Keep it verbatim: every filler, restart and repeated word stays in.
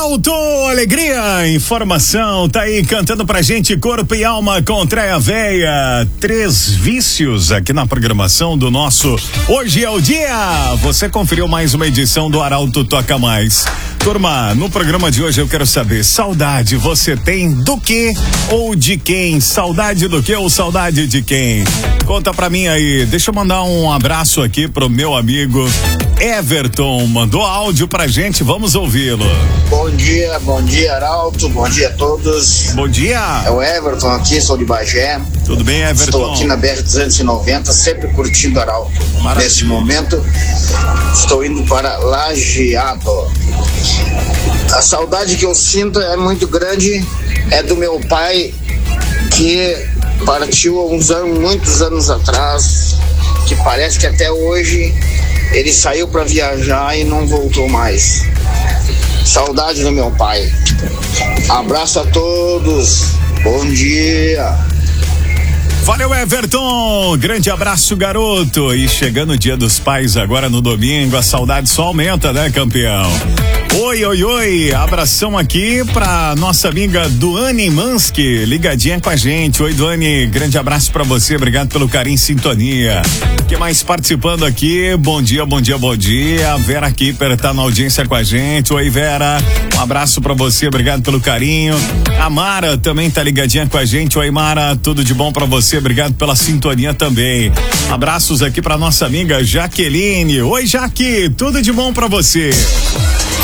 Arauto, alegria, informação, tá aí cantando pra gente Corpo e Alma com Treia Veia. Três vícios aqui na programação do nosso Hoje é o Dia. Você conferiu mais uma edição do Arauto Toca Mais. Turma, no programa de hoje eu quero saber, saudade você tem do que ou de quem? Saudade do que ou saudade de quem? Conta pra mim aí, deixa eu mandar um abraço aqui pro meu amigo Everton, mandou áudio pra gente, vamos ouvi-lo. Bom dia, bom dia Arauto, bom dia a todos. Bom dia. É o Everton aqui, sou de Bagé. Tudo bem, Everton? Estou aqui na B R duzentos e noventa, sempre curtindo Arauto. Maravilha. Nesse momento, estou indo para Lajeado. A saudade que eu sinto é muito grande, é do meu pai, que partiu há uns anos, muitos anos atrás, que parece que até hoje ele saiu para viajar e não voltou mais. Saudade do meu pai. Abraço a todos. Bom dia. Valeu, Everton, grande abraço, garoto. E chegando o Dia dos Pais agora no domingo, a saudade só aumenta, né, campeão? Oi, oi, oi, abração aqui pra nossa amiga Duane Mansky, ligadinha com a gente. Oi, Duane, grande abraço pra você, obrigado pelo carinho e sintonia. Que mais participando aqui? Bom dia, bom dia, bom dia. A Vera Kipper tá na audiência com a gente. Oi, Vera, um abraço pra você, obrigado pelo carinho. A Mara também tá ligadinha com a gente. Oi, Mara, tudo de bom pra você, obrigado pela sintonia também. Abraços aqui pra nossa amiga Jaqueline. Oi, Jaque, tudo de bom pra você.